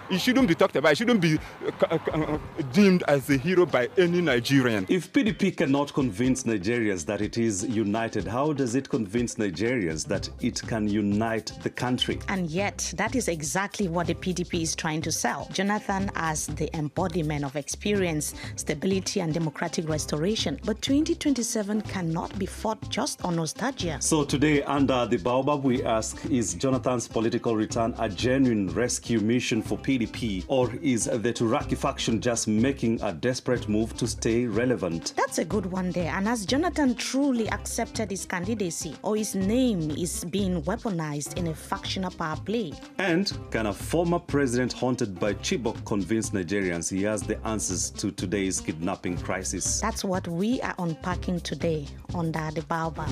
He shouldn't be talked about. He shouldn't be deemed as a hero by any Nigerian. If PDP cannot convince Nigerians that it is united, how does it convince Nigerians that it can unite the country? And yet, that is exactly what the PDP is trying to sell. Jonathan as the embodiment of experience, stability, and democratic restoration. But 2027 cannot be fought just on nostalgia. So today, under the Baobab, we ask, is Jonathan's political return a genuine rescue mission for PDP, or is the Turaki faction just making a desperate move to stay relevant? That's a good one there. And has Jonathan truly accepted his candidacy, or his name is being weaponized in a factional power play? And can a former president haunted by Chibok convince Nigerians he has the answers to today's kidnapping crisis? That's what we are unpacking today under the Baobab.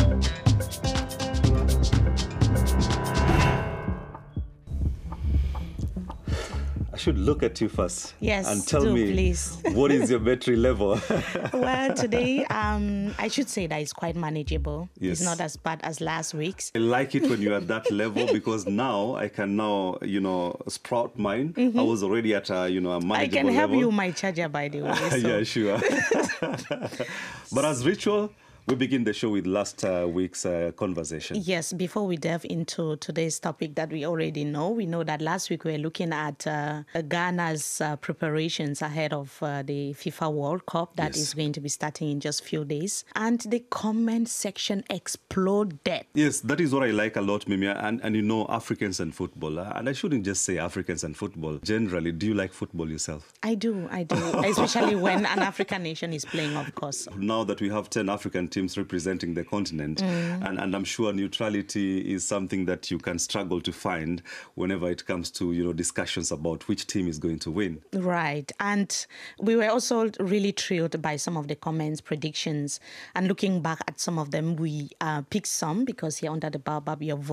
I should look at you first. Yes, and tell do, me, please. What is your battery level? Well, today, I should say that it's quite manageable. Yes. It's not as bad as last week's. I like it when you're at that level because now I can sprout mine. I was already at a manageable I can help level. you my charger, by the way. So. Yeah, sure. But as ritual, we begin the show with last week's conversation. Yes, before we delve into today's topic that we already know, we know that last week we were looking at Ghana's preparations ahead of the FIFA World Cup that is going to be starting in just a few days. And the comment section exploded. Yes, that is what I like a lot, Mimia. And Africans and football. And I shouldn't just say Africans and football. Generally, do you like football yourself? I do. Especially when an African nation is playing, of course. Now that we have 10 African teams representing the continent, and I'm sure neutrality is something that you can struggle to find whenever it comes to discussions about which team is going to win. Right. And we were also really thrilled by some of the comments, predictions, and looking back at some of them, we picked some because here under the Baobab, your